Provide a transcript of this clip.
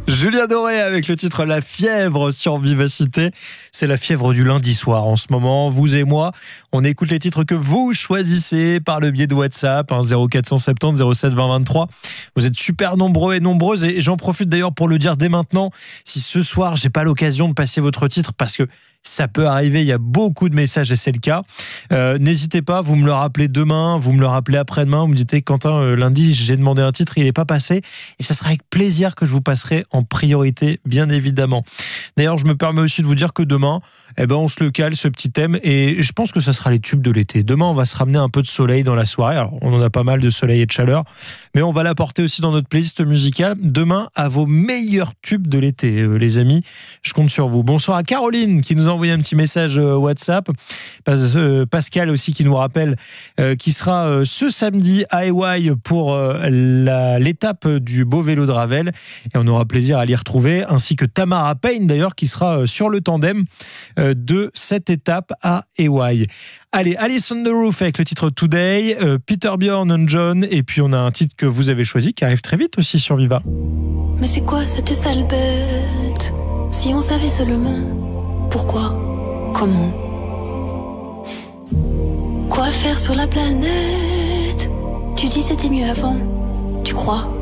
Julien Doré avec le titre La Fièvre sur Vivacité. C'est la fièvre du lundi soir en ce moment. Vous et moi, on écoute les titres que vous choisissez par le biais de WhatsApp, 0470 07 20 23. Vous êtes super nombreux et nombreuses et j'en profite d'ailleurs pour le dire dès maintenant. Si ce soir, j'ai pas l'occasion de passer votre titre parce que ça peut arriver, il y a beaucoup de messages et c'est le cas. N'hésitez pas, vous me le rappelez demain, vous me le rappelez après-demain, vous me dites Quentin, lundi j'ai demandé un titre, il n'est pas passé et ça sera avec plaisir que je vous passerai en priorité, bien évidemment. D'ailleurs, je me permets aussi de vous dire que demain, on se le cale ce petit thème et je pense que ça sera les tubes de l'été. Demain, on va se ramener un peu de soleil dans la soirée. Alors, on en a pas mal de soleil et de chaleur, mais on va l'apporter aussi dans notre playlist musicale. Demain, à vos meilleurs tubes de l'été, les amis. Je compte sur vous. Bonsoir à Caroline qui nous a envoyé un petit message WhatsApp. Pascal aussi qui nous rappelle qui sera ce samedi à Hawaï pour l'étape du beau vélo de Ravel et on aura plaisir à l'y retrouver, ainsi que Tamara Payne d'ailleurs qui sera sur le tandem de cette étape à Hawaï. Allez, Alice on the Roof avec le titre Today, Peter Bjorn and John, et puis on a un titre que vous avez choisi qui arrive très vite aussi sur Viva. Mais c'est quoi cette sale bête? Si on savait seulement pourquoi, comment, quoi faire sur la planète? Tu dis c'était mieux avant, tu crois?